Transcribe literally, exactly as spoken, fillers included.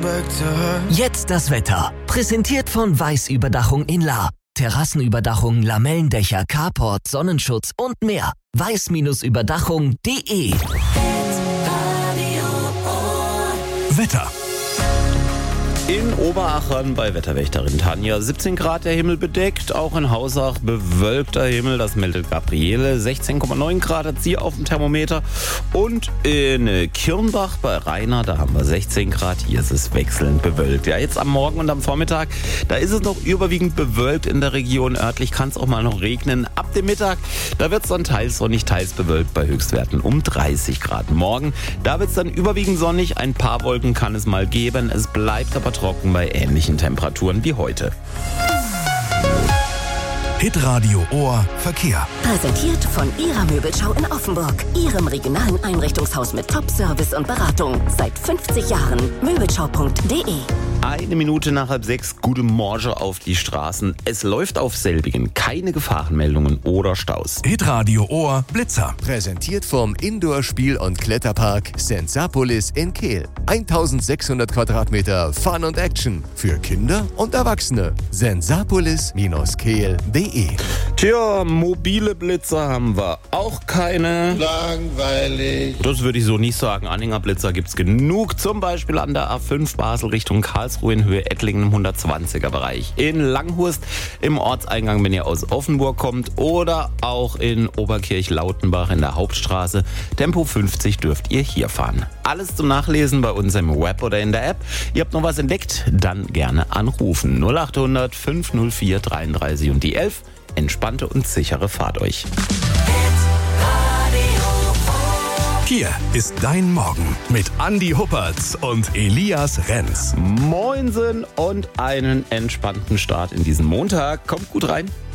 Jetzt das Wetter. Präsentiert von Weiß-Überdachung in Lahr. Terrassenüberdachung, Lamellendächer, Carport, Sonnenschutz und mehr. weiß-überdachung punkt de. Wetter. In Oberachern bei Wetterwächterin Tanja siebzehn Grad, der Himmel bedeckt, auch in Hausach bewölkter Himmel, das meldet Gabriele. sechzehn Komma neun Grad hat sie auf dem Thermometer. Und in Kirnbach bei Rainer, da haben wir sechzehn Grad, hier ist es wechselnd bewölkt. Ja, jetzt am Morgen und am Vormittag, da ist es noch überwiegend bewölkt in der Region. Örtlich kann es auch mal noch regnen. Ab dem Mittag, da wird es dann teils sonnig, teils bewölkt bei Höchstwerten um dreißig Grad. Morgen, da wird es dann überwiegend sonnig, ein paar Wolken kann es mal geben. Es bleibt aber trocken bei ähnlichen Temperaturen wie heute. Hitradio Ohr Verkehr. Präsentiert von Ihrer Möbelschau in Offenburg. Ihrem regionalen Einrichtungshaus mit Top-Service und Beratung. Seit fünfzig Jahren. Möbelschau punkt de. Eine Minute nach halb sechs, gute Morgen auf die Straßen. Es läuft auf selbigen keine Gefahrenmeldungen oder Staus. Hitradio Ohr Blitzer. Präsentiert vom Indoor-Spiel- und Kletterpark Sensapolis in Kehl. eintausendsechshundert Quadratmeter Fun und Action für Kinder und Erwachsene. sensapolis Kehl punkt de. Tja, mobile Blitzer haben wir auch keine. Langweilig. Das würde ich so nicht sagen. Anhängerblitzer gibt's genug. Zum Beispiel an der A fünf Basel Richtung Karlsruhe in Höhe Ettlingen im hundertzwanziger Bereich. In Langhurst im Ortseingang, wenn ihr aus Offenburg kommt. Oder auch in Oberkirch-Lautenbach in der Hauptstraße. Tempo fünfzig dürft ihr hier fahren. Alles zum Nachlesen bei uns im Web oder in der App. Ihr habt noch was entdeckt? Dann gerne anrufen. null achthundert fünfhundertvier dreiunddreißig und die elf. Entspannte und sichere Fahrt euch. Hier ist dein Morgen mit Andi Huppertz und Elias Renz. Moinsen und einen entspannten Start in diesen Montag. Kommt gut rein.